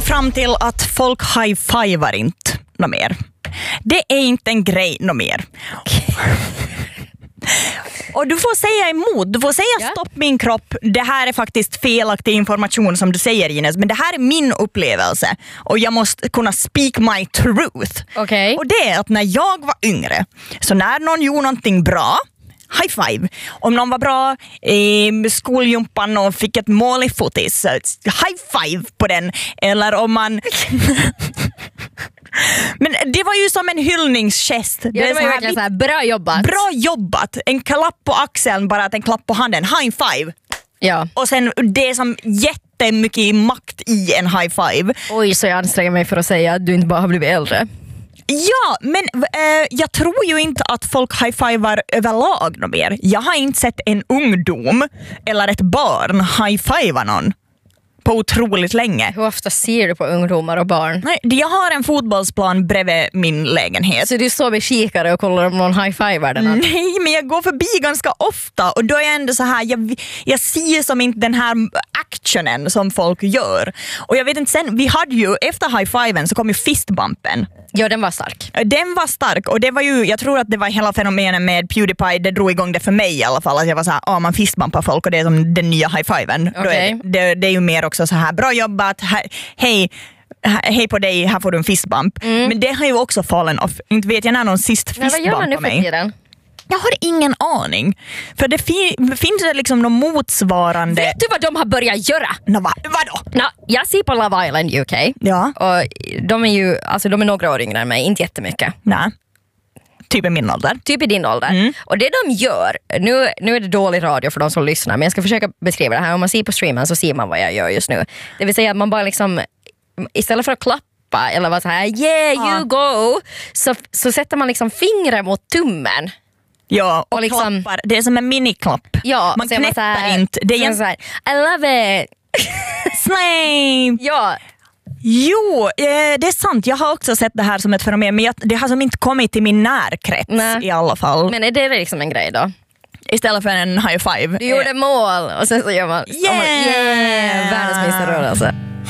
fram till att folk high-fivar inte något mer. Det är inte en grej något mer. Och du får säga emot, du får säga stopp min kropp, det här är faktiskt felaktig information som du säger, Ines, men det här är min upplevelse och jag måste kunna speak my truth. Okay. Och det är att när jag var yngre, så när någon gjorde någonting bra, high five. Om någon var bra i skoljumpan och fick ett mål i fotis, high five på den. Eller om man... Men det var ju som en hyllningsgest. Ja, det var ju verkligen så här, bra jobbat. Bra jobbat. En klapp på axeln, bara att en klapp på handen. High five. Ja. Och sen det är som jättemycket makt i en high five. Oj, så jag anstränger mig för att säga att du inte bara har blivit äldre. Ja, men jag tror ju inte att folk high-fivar överlag något mer. Jag har inte sett en ungdom eller ett barn high-fiva någon på otroligt länge. Hur ofta ser du på ungdomar och barn? Nej, jag har en fotbollsplan bredvid min lägenhet. Så du står med kikare och kollar om någon high-fivar den? Nej, men jag går förbi ganska ofta och då är jag ändå så här, jag ser som inte den här actionen som folk gör. Och jag vet inte, sen vi hade ju efter high-fiven så kom ju fistbumpen. Ja, den var stark. Den var stark och det var ju, jag tror att det var hela fenomenet med PewDiePie, det drog igång det för mig i alla fall, att jag var så här, man fistbumpar folk och det är som den nya high-fiven. Okay. Det är ju mer också så här, bra jobbat, hej på dig, här får du en fistbump. Men det har ju också fallen off. Inte vet jag när någon sist fistbumpar mig. Tiden? Jag har ingen aning. För det finns det liksom någon motsvarande... Vet du vad de har börjat göra? Vadå? Jag ser på Love Island UK. Ja. Och de är ju, alltså de är några år yngre än mig, inte jättemycket. Nej. Typ i min ålder. Typ i din ålder. Och det de gör, nu är det dålig radio för de som lyssnar, men jag ska försöka beskriva det här. Om man ser på streamen så ser man vad jag gör just nu. Det vill säga att man bara liksom, istället för att klappa eller vara så här, yeah you go, så sätter man liksom fingrar mot tummen. Ja, och liksom, klappar. Det är som en miniklapp. Ja, man knäppar inte. Det är så här, I love it. Slime. Ja. Jo, det är sant. Jag har också sett det här som ett fenomen, men det har som inte kommit till min närkrets. Nej. I alla fall. Men är det liksom en grej då? Istället för en high five. Du gjorde mål och sen så gör man yeah. världens minsta rörelse.